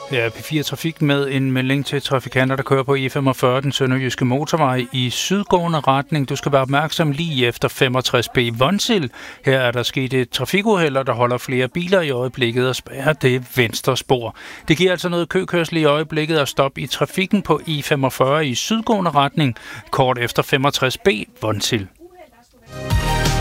Ja, P4 Trafik med en melding til trafikanter, der kører på E45, den sønderjyske motorvej i sydgående retning. Du skal være opmærksom lige efter 65B Vonsild. Her er der sket et trafikuheld, der holder flere biler i øjeblikket og spærrer det venstre spor. Det giver altså noget køkørsel i øjeblikket og stop i trafikken på E45 i sydgående retning, kort efter 65B Vonsild.